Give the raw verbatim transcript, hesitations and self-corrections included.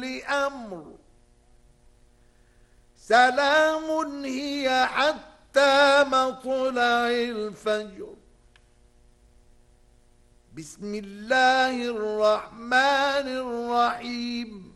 أمر سلام هي حتى مطلع الفجر. بسم الله الرحمن الرحيم.